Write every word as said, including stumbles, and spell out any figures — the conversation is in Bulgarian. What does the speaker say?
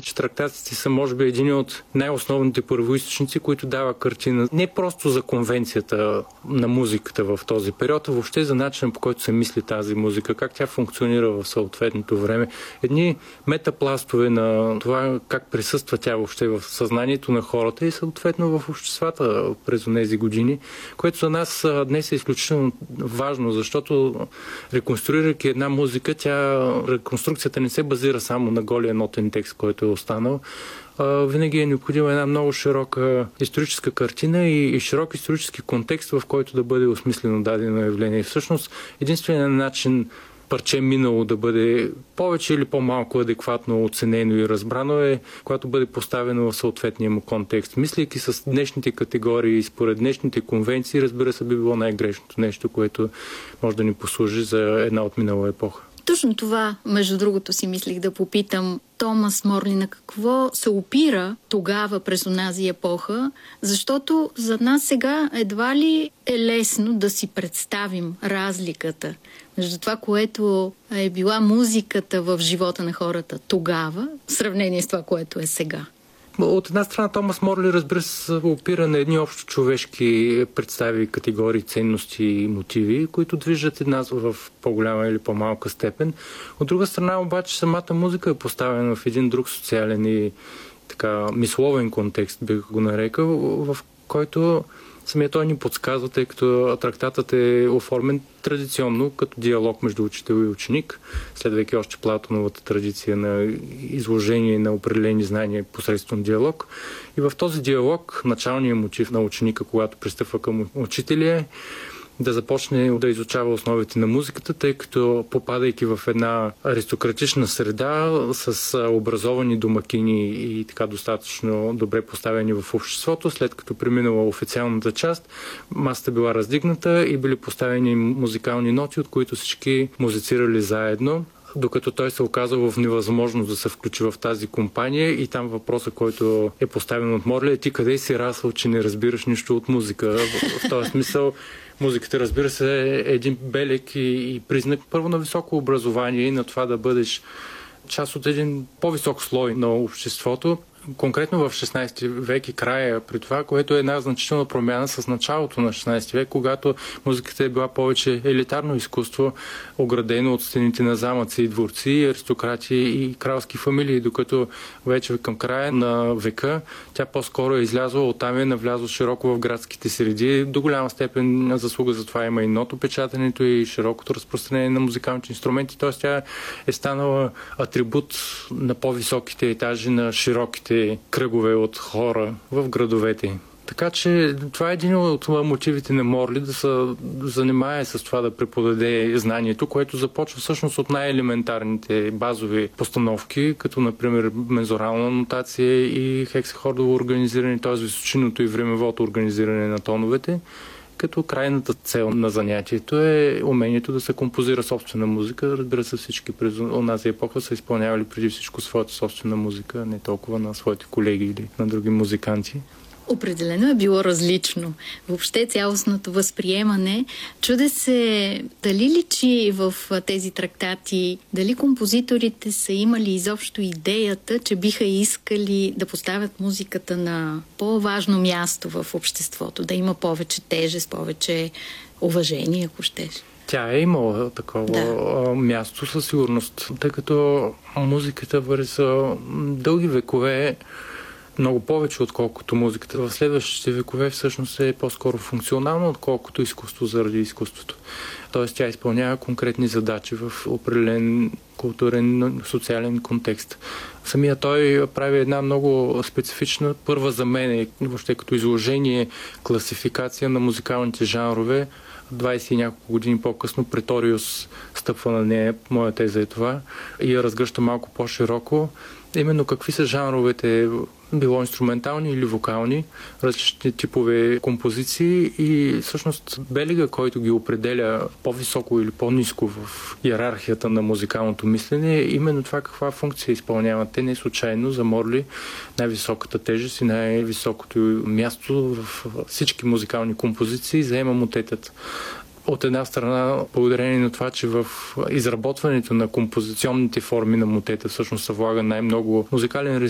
че трактатите са може би един от най-основните първоизточници, които дава картина не просто за конвенцията на музиката в този период, а въобще за начина, по който се мисли тази музика, как тя функционира в съответното време. Едни метапластове на това как присъства тя въобще в съзнанието на хората и съответно в обществата през тези години, което за нас днес е изключително важно, защото реконструирайки една музика, тя, реконструкцията не се базира само на голия нотен текст, който е останал. Винаги е необходима една много широка историческа картина и, и широк исторически контекст, в който да бъде осмислено дадено явление. И всъщност единственият начин парче минало да бъде повече или по-малко адекватно оценено и разбрано е, когато бъде поставено в съответния му контекст. Мислейки с днешните категории и според днешните конвенции, разбира се, би било най-грешното нещо, което може да ни послужи за една отминала епоха. Точно това, между другото, си мислих да попитам Томас Морли на какво се опира тогава през онази епоха, защото за нас сега едва ли е лесно да си представим разликата между това, което е била музиката в живота на хората тогава, в сравнение с това, което е сега. От една страна Томас Морли, разбира се, опира на едни общо човешки представи, категории, ценности и мотиви, които движат една в по-голяма или по-малка степен. От друга страна обаче самата музика е поставена в един друг социален и така мисловен контекст, бих го нарекал, в който самият той ни подсказва, тъй като трактатът е оформен традиционно като диалог между учител и ученик, следвайки още Платоновата традиция на изложение на определени знания посредством диалог. И в този диалог началният мотив на ученика, когато пристъпва към учителя, е да започне да изучава основите на музиката, тъй като попадайки в една аристократична среда с образовани домакини и така достатъчно добре поставени в обществото, след като преминала официалната част, масата била раздигната и били поставени музикални ноти, от които всички музицирали заедно, докато той се оказа в невъзможност да се включи в тази компания и там въпросът, който е поставен от Морли, е: ти къде си расъл, че не разбираш нищо от музика? В този смисъл музиката, разбира се, е един белег и, и признак първо на високо образование и на това да бъдеш част от един по-висок слой на обществото. Конкретно в шестнайсети век и края при това, което е една значителна промяна с началото на шестнайсети век, когато музиката е била повече елитарно изкуство, оградено от стените на замъци и дворци, аристократи и кралски фамилии, докато вече към края на века тя по-скоро е излязла, оттам е навлязла широко в градските среди. До голяма степен заслуга за това има и нотопечатането и широкото разпространение на музикалните инструменти, т.е. тя е станала атрибут на по-високите етажи, на широките кръгове от хора в градовете. Така че това е един от мотивите на Морли да се занимае с това да преподаде знанието, което започва всъщност от най-елементарните базови постановки, като например мензурална нотация и хексахордово организиране, т.е. височинното и времевото организиране на тоновете, като крайната цел на занятието е умението да се композира собствена музика. Разбира се, всички през онази епоха са изпълнявали преди всичко своята собствена музика, не толкова на своите колеги или на други музиканти. Определено е било различно. Въобще цялостното възприемане. Чуде се дали личи в тези трактати, дали композиторите са имали изобщо идеята, че биха искали да поставят музиката на по-важно място в обществото, да има повече тежест, повече уважение, ако щеш. Тя е имала такова да. място със сигурност, тъй като музиката върви за дълги векове, много повече, отколкото музиката в следващите векове всъщност е по-скоро функционална, отколкото изкуство заради изкуството. Тоест тя изпълнява конкретни задачи в определен културен, социален контекст. Самия той прави една много специфична, първа за мен, въобще като изложение, класификация на музикалните жанрове. двайсет и няколко години по-късно Преториус стъпва на нея, моя теза е това, и я разгръща малко по-широко. Именно какви са жанровете, било инструментални или вокални, различни типове композиции и всъщност белега, който ги определя по-високо или по-ниско в иерархията на музикалното мислене, е именно това каква функция изпълняват. Те не случайно за Морли най-високата тежест и най-високото място в всички музикални композиции заема мотетът. От една страна, благодарение на това, че в изработването на композиционните форми на мотета всъщност се влага най-много музикален